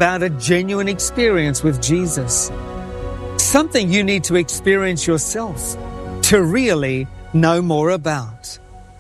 about a genuine experience with Jesus. Something you need to experience yourself to really know more about.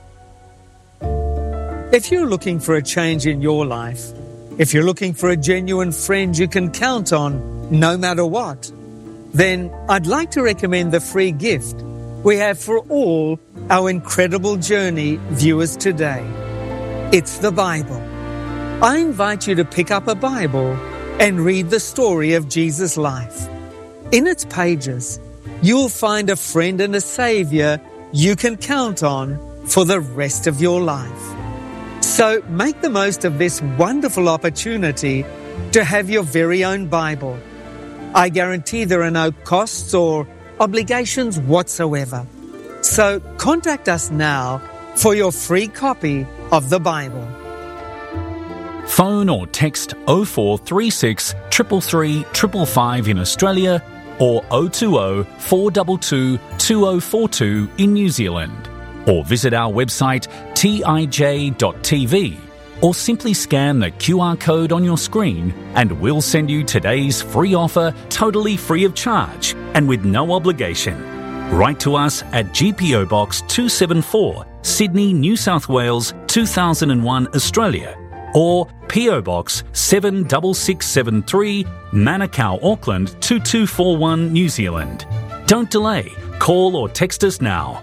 If you're looking for a change in your life, if you're looking for a genuine friend you can count on no matter what, then I'd like to recommend the free gift we have for all our Incredible Journey viewers today. It's the Bible. I invite you to pick up a Bible and read the story of Jesus' life. In its pages, you'll find a friend and a Savior you can count on for the rest of your life. So make the most of this wonderful opportunity to have your very own Bible. I guarantee there are no costs or obligations whatsoever. So contact us now for your free copy of the Bible. Phone or text 0436 333 555 in Australia or 020 422 2042 in New Zealand. Or visit our website tij.tv or simply scan the QR code on your screen and we'll send you today's free offer totally free of charge and with no obligation. Write to us at GPO Box 274, Sydney, New South Wales 2001, Australia, or PO Box 76673, Manukau, Auckland 2241, New Zealand. Don't delay. Call or text us now.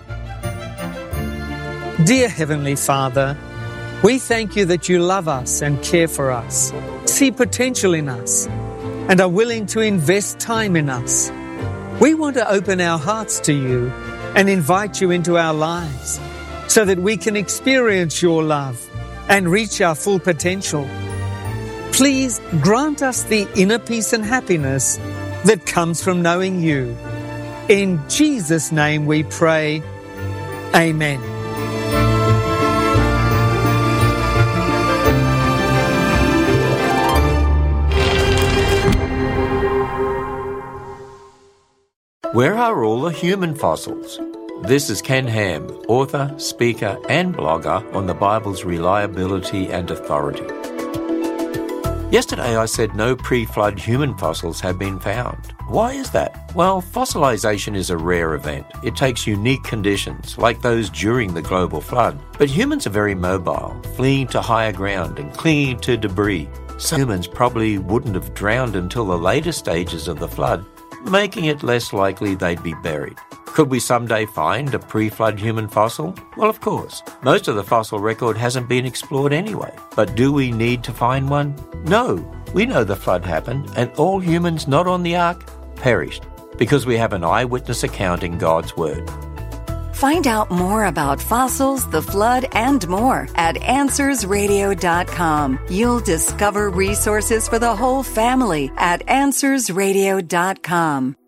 Dear Heavenly Father, we thank you that you love us and care for us, see potential in us, and are willing to invest time in us. We want to open our hearts to you and invite you into our lives so that we can experience your love and reach our full potential. Please grant us the inner peace and happiness that comes from knowing you. In Jesus' name we pray. Amen. Where are all the human fossils? This is Ken Ham, author, speaker and blogger on the Bible's reliability and authority. Yesterday I said no pre-flood human fossils have been found. Why is that? Well, fossilization is a rare event. It takes unique conditions, like those during the global flood. But humans are very mobile, fleeing to higher ground and clinging to debris. So humans probably wouldn't have drowned until the later stages of the flood, making it less likely they'd be buried. Could we someday find a pre-flood human fossil? Well, of course. Most of the fossil record hasn't been explored anyway. But do we need to find one? No. We know the flood happened and all humans not on the ark perished because we have an eyewitness account in God's Word. Find out more about fossils, the flood, and more at AnswersRadio.com. You'll discover resources for the whole family at AnswersRadio.com.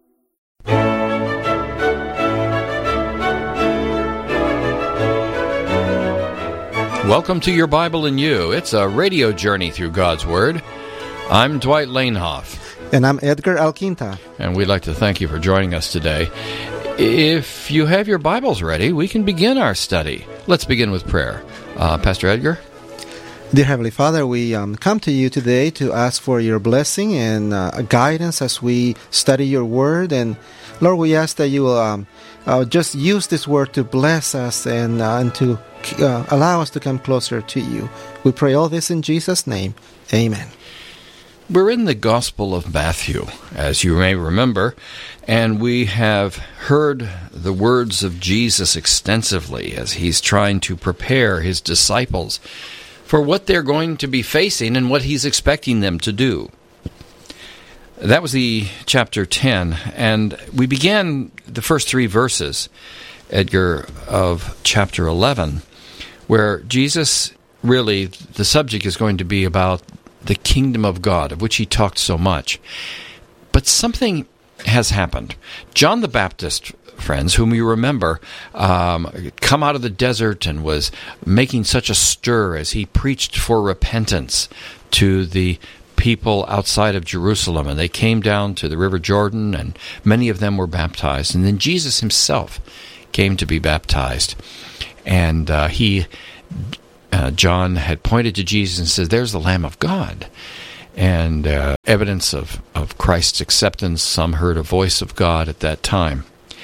Welcome to Your Bible and You. It's a radio journey through God's Word. I'm Dwight Lanehoff. And I'm Edgar Alquinta. And we'd like to thank you for joining us today. If you have your Bibles ready, we can begin our study. Let's begin with prayer. Pastor Edgar? Dear Heavenly Father, we come to you today to ask for your blessing and guidance as we study your Word. And Lord, we ask that you will just use this Word to bless us and to allow us to come closer to you. We pray all this in Jesus' name. Amen. We're in the Gospel of Matthew, as you may remember, and we have heard the words of Jesus extensively as he's trying to prepare his disciples for what they're going to be facing and what he's expecting them to do. That was the chapter 10, and we began the first 3 verses, Edgar, of chapter 11, where Jesus, really, the subject is going to be about the kingdom of God, of which he talked so much. But something has happened. John the Baptist, friends, whom you remember, come out of the desert and was making such a stir as he preached for repentance to the people outside of Jerusalem. And they came down to the River Jordan, and many of them were baptized. And then Jesus himself came to be baptized. And John had pointed to Jesus and said, "There's the Lamb of God." and evidence of Christ's acceptance. Some heard a voice of God at that time.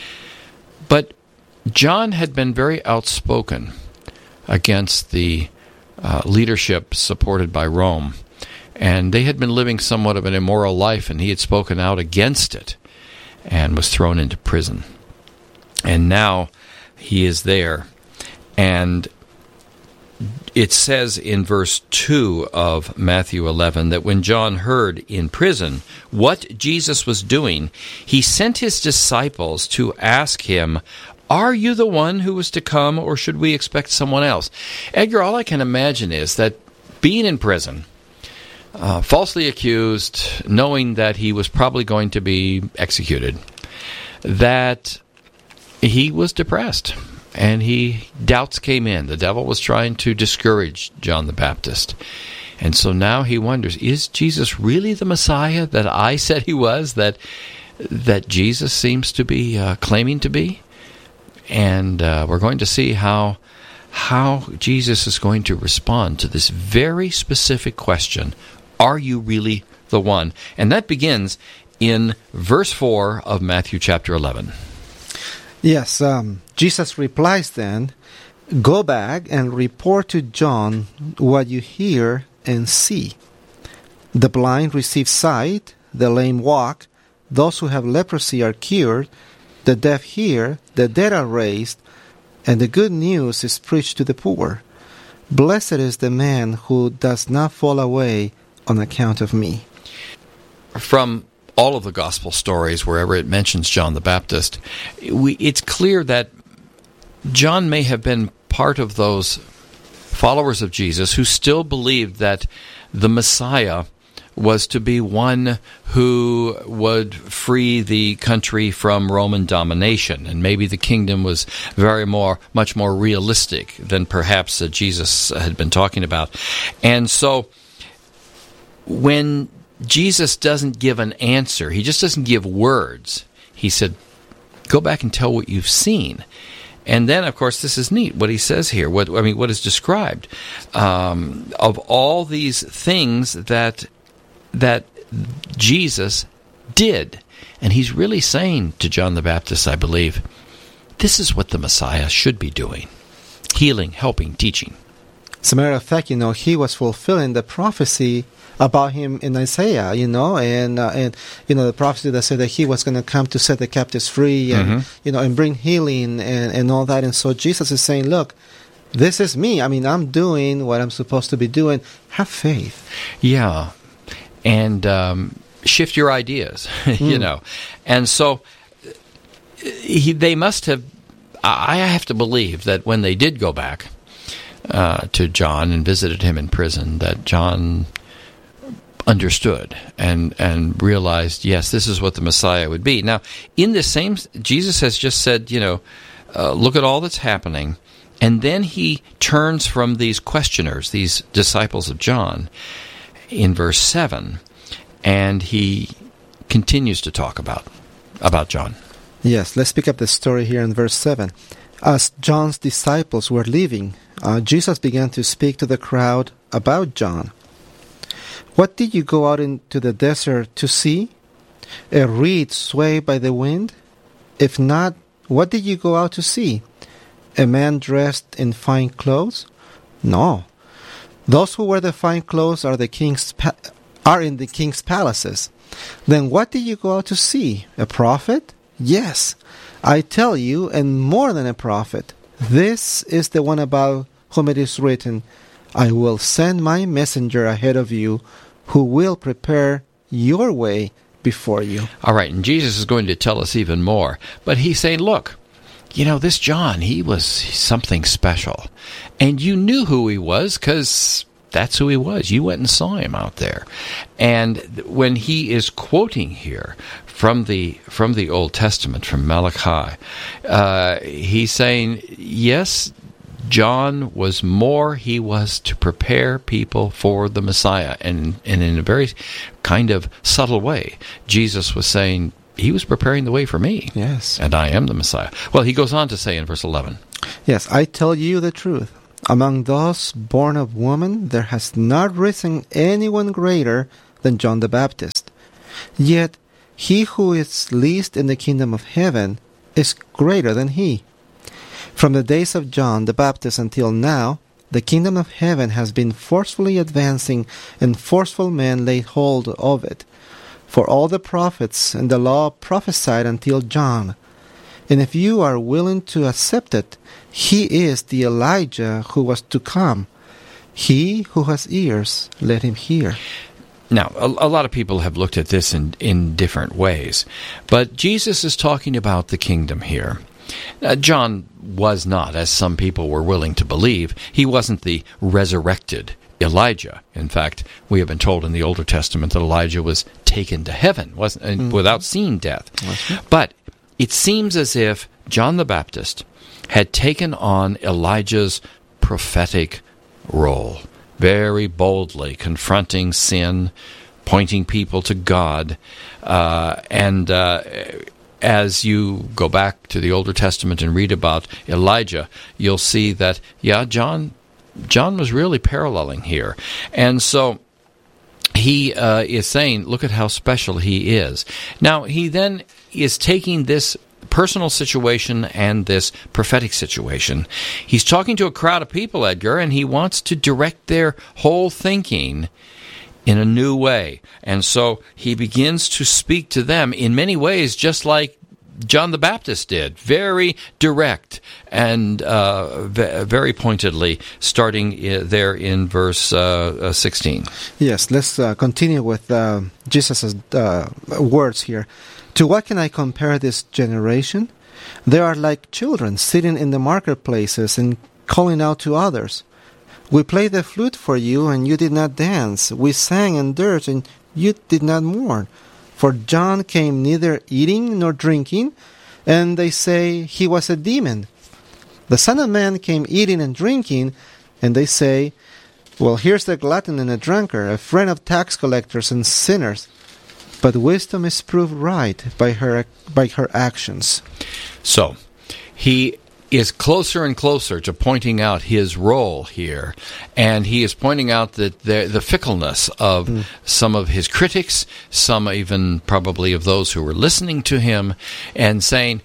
But John had been very outspoken against the leadership supported by Rome, and they had been living somewhat of an immoral life, and he had spoken out against it and was thrown into prison. And now he is there, and it says in verse 2 of Matthew 11 that when John heard in prison what Jesus was doing, he sent his disciples to ask him, "Are you the one who was to come, or should we expect someone else?" Edgar, all I can imagine is that being in prison, falsely accused, knowing that he was probably going to be executed, that he was depressed. And doubts came in. The devil was trying to discourage John the Baptist. And so now he wonders, is Jesus really the Messiah that I said he was, that Jesus seems to be claiming to be? And we're going to see how Jesus is going to respond to this very specific question, are you really the one? And that begins in verse 4 of Matthew chapter 11. Yes, Jesus replies then, "Go back and report to John what you hear and see. The blind receive sight, the lame walk, those who have leprosy are cured, the deaf hear, the dead are raised, and the good news is preached to the poor. Blessed is the man who does not fall away on account of me." From all of the gospel stories, wherever it mentions John the Baptist, it's clear that John may have been part of those followers of Jesus who still believed that the Messiah was to be one who would free the country from Roman domination, and maybe the kingdom was much more realistic than perhaps Jesus had been talking about. And so when Jesus doesn't give an answer, he just doesn't give words. He said, go back and tell what you've seen. And then, of course, this is neat, what he says here, what is described. Of all these things that Jesus did. And he's really saying to John the Baptist, I believe, this is what the Messiah should be doing. Healing, helping, teaching. As a matter of fact, he was fulfilling the prophecy about him in Isaiah, and the prophecy that said that he was going to come to set the captives free and, and bring healing and all that. And so Jesus is saying, look, this is me. I mean, I'm doing what I'm supposed to be doing. Have faith. Yeah. And shift your ideas, And so they must have, I have to believe that when they did go back to John and visited him in prison, that John understood and realized, yes, this is what the Messiah would be. Now, in this same, Jesus has just said, look at all that's happening, and then he turns from these questioners, these disciples of John, in verse 7, and he continues to talk about John. Yes, let's pick up the story here in verse 7. As John's disciples were leaving, Jesus began to speak to the crowd about John. What did you go out into the desert to see? A reed swayed by the wind? If not, what did you go out to see? A man dressed in fine clothes? No. Those who wear the fine clothes are in the king's palaces. Then what did you go out to see? A prophet? Yes, I tell you, and more than a prophet. This is the one about whom it is written, I will send my messenger ahead of you, who will prepare your way before you. All right, and Jesus is going to tell us even more. But he's saying, look, this John, he was something special. And you knew who he was because that's who he was. You went and saw him out there. And when he is quoting here from the Old Testament, from Malachi, he's saying, yes, John was more, he was to prepare people for the Messiah. And in a very kind of subtle way, Jesus was saying, he was preparing the way for me. Yes. And I am the Messiah. Well, he goes on to say in verse 11. Yes, I tell you the truth. Among those born of woman, there has not risen anyone greater than John the Baptist. Yet he who is least in the kingdom of heaven is greater than he. From the days of John the Baptist until now, the kingdom of heaven has been forcefully advancing, and forceful men laid hold of it. For all the prophets and the law prophesied until John. And if you are willing to accept it, he is the Elijah who was to come. He who has ears, let him hear. Now, a lot of people have looked at this in different ways, but Jesus is talking about the kingdom here. John was not, as some people were willing to believe, he wasn't the resurrected Elijah. In fact, we have been told in the Older Testament that Elijah was taken to heaven, without seeing death. But it seems as if John the Baptist had taken on Elijah's prophetic role, very boldly confronting sin, pointing people to God, as you go back to the Older Testament and read about Elijah, you'll see that, John was really paralleling here. And so he is saying, look at how special he is. Now, he then is taking this personal situation and this prophetic situation. He's talking to a crowd of people, Edgar, and he wants to direct their whole thinking in a new way. And so he begins to speak to them in many ways just like John the Baptist did, very direct and very pointedly, starting there in verse 16. Yes, let's continue with Jesus' words here. To what can I compare this generation? They are like children sitting in the marketplaces and calling out to others. We played the flute for you, and you did not dance. We sang and danced, and you did not mourn. For John came neither eating nor drinking, and they say he was a demon. The Son of Man came eating and drinking, and they say, well, here's the glutton and the drunkard, a friend of tax collectors and sinners. But wisdom is proved right by her actions. So, he is closer and closer to pointing out his role here, and he is pointing out that the fickleness of some of his critics, some even probably of those who were listening to him, and saying,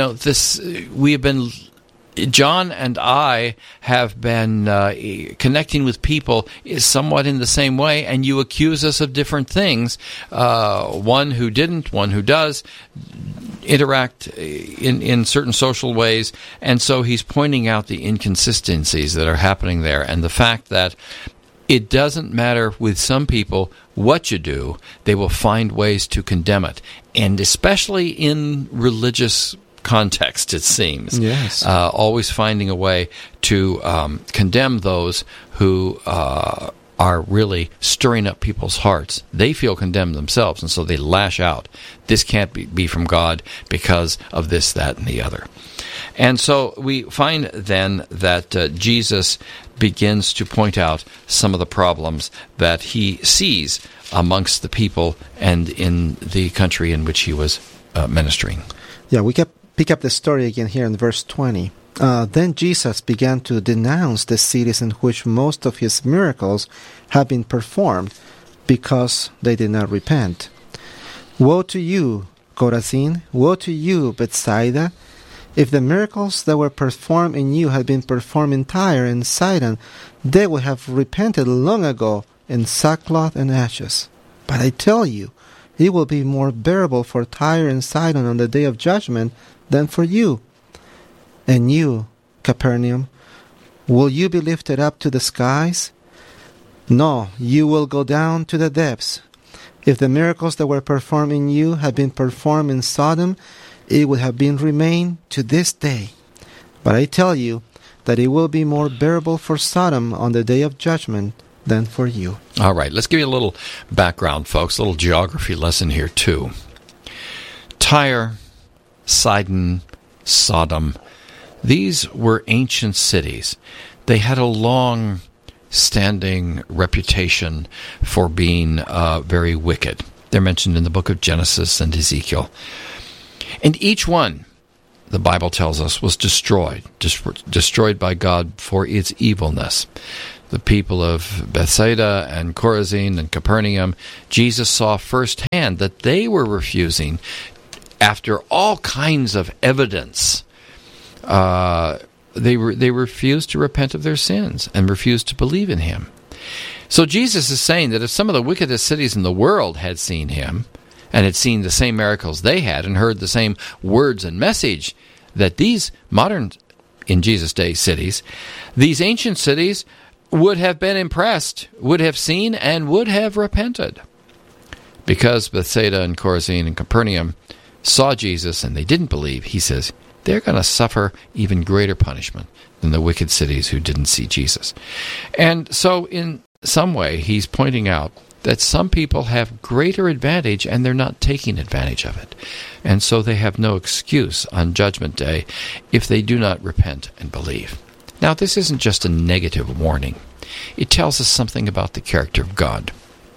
John and I have been connecting with people somewhat in the same way, and you accuse us of different things. One who didn't, one who does interact in certain social ways, and so he's pointing out the inconsistencies that are happening there, and the fact that it doesn't matter with some people what you do, they will find ways to condemn it, and especially in religious context, it seems. Yes. Always finding a way to condemn those who are really stirring up people's hearts. They feel condemned themselves, and so they lash out. This can't be from God because of this, that, and the other. And so we find then that Jesus begins to point out some of the problems that he sees amongst the people and in the country in which he was ministering. Yeah, we pick up the story again here in verse 20. Then Jesus began to denounce the cities in which most of his miracles had been performed because they did not repent. Woe to you, Chorazin! Woe to you, Bethsaida! If the miracles that were performed in you had been performed in Tyre and Sidon, they would have repented long ago in sackcloth and ashes. But I tell you, it will be more bearable for Tyre and Sidon on the day of judgment than for you. And you, Capernaum, will you be lifted up to the skies? No, you will go down to the depths. If the miracles that were performed in you had been performed in Sodom, it would have been remained to this day. But I tell you that it will be more bearable for Sodom on the day of judgment than for you. All right, let's give you a little background, folks, a little geography lesson here, too. Tyre, Sidon, Sodom, these were ancient cities. They had a long-standing reputation for being very wicked. They're mentioned in the book of Genesis and Ezekiel. And each one, the Bible tells us, was destroyed by God for its evilness. the people of Bethsaida and Chorazin and Capernaum, Jesus saw firsthand that they were refusing, after all kinds of evidence, they refused to repent of their sins and refused to believe in him. So Jesus is saying that if some of the wickedest cities in the world had seen him, and had seen the same miracles they had, and heard the same words and message that these modern, in Jesus' day, cities, these ancient cities would have been impressed, would have seen, and would have repented. Because Bethsaida and Chorazin and Capernaum saw Jesus and they didn't believe, he says, they're going to suffer even greater punishment than the wicked cities who didn't see Jesus. And so in some way, he's pointing out that some people have greater advantage and they're not taking advantage of it. And so they have no excuse on Judgment Day if they do not repent and believe. Now, this isn't just a negative warning. It tells us something about the character of God.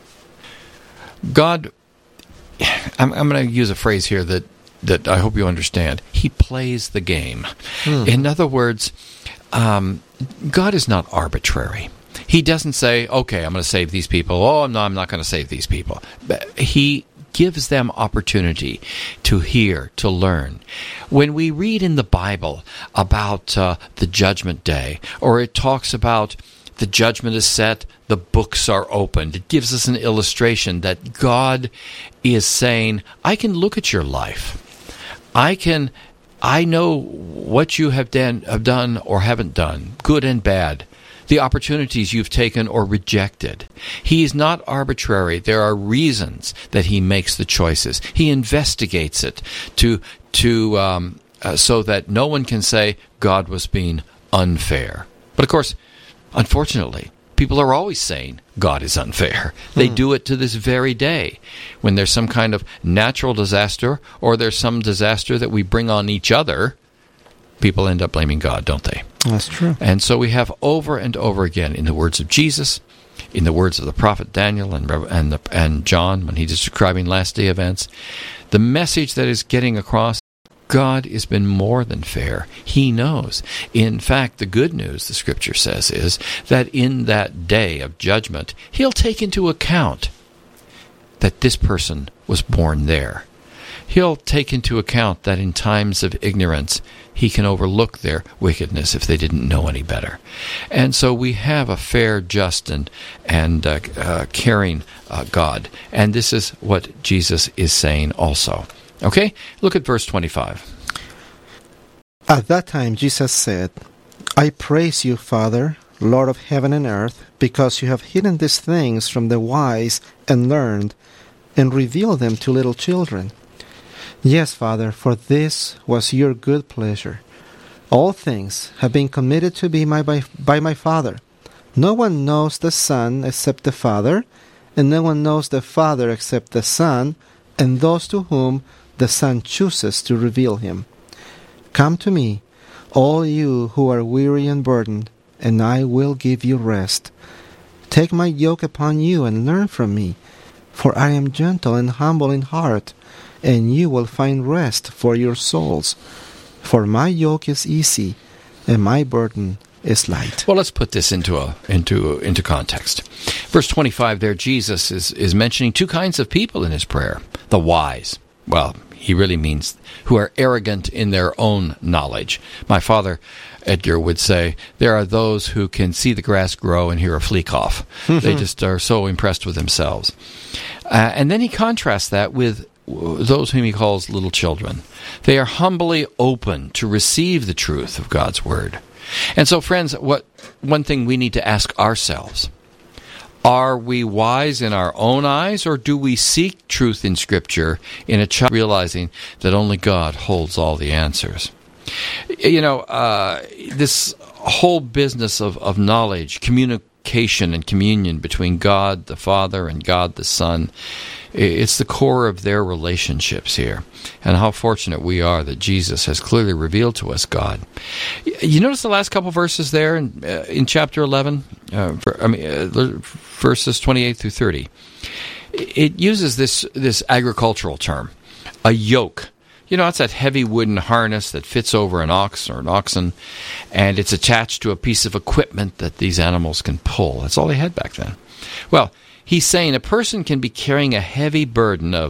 God, I'm going to use a phrase here that I hope you understand. He plays the game. In other words, God is not arbitrary. He doesn't say, okay, I'm going to save these people. Oh, no, I'm not going to save these people. But he gives them opportunity to hear, to learn. When we read in the Bible about the Judgment Day, or it talks about the judgment is set, the books are opened, it gives us an illustration that God is saying, I can look at your life. I know what you have done or haven't done, good and bad, the opportunities you've taken or rejected. He is not arbitrary. There are reasons that he makes the choices. He investigates it so that no one can say God was being unfair. But of course, unfortunately, people are always saying God is unfair. They do it to this very day. When there's some kind of natural disaster or there's some disaster that we bring on each other, people end up blaming God, don't they? That's true. And so we have over and over again in the words of Jesus, in the words of the prophet Daniel and John when he's describing last day events, the message that is getting across, God has been more than fair. He knows. In fact, the good news, the Scripture says, is that in that day of judgment, he'll take into account that this person was born there. He'll take into account that in times of ignorance, he can overlook their wickedness if they didn't know any better. And so we have a fair, just, and caring God. And this is what Jesus is saying also. Okay? Look at verse 25. At that time Jesus said, I praise you, Father, Lord of heaven and earth, because you have hidden these things from the wise and learned, and revealed them to little children. Yes, Father, for this was your good pleasure. All things have been committed to me by my Father. No one knows the Son except the Father, and no one knows the Father except the Son, and those to whom the Son chooses to reveal him. Come to me, all you who are weary and burdened, and I will give you rest. Take my yoke upon you and learn from me, for I am gentle and humble in heart, and you will find rest for your souls. For my yoke is easy, and my burden is light. Well, let's put this into context. Verse 25 there, Jesus is mentioning two kinds of people in his prayer. The wise. Well, he really means who are arrogant in their own knowledge. My father, Edgar, would say, there are those who can see the grass grow and hear a flea cough. They just are so impressed with themselves. And then he contrasts that with those whom he calls little children. They are humbly open to receive the truth of God's word. And so, friends, one thing we need to ask ourselves, are we wise in our own eyes, or do we seek truth in Scripture in a child realizing that only God holds all the answers? You know, this whole business of knowledge, communication and communion between God the Father and God the Son, it's the core of their relationships here. And how fortunate we are that Jesus has clearly revealed to us God. You notice the last couple verses there in chapter 11, verses 28 through 30. It uses this agricultural term, a yoke. You know, it's that heavy wooden harness that fits over an ox or an oxen, and it's attached to a piece of equipment that these animals can pull. That's all they had back then. Well, he's saying a person can be carrying a heavy burden of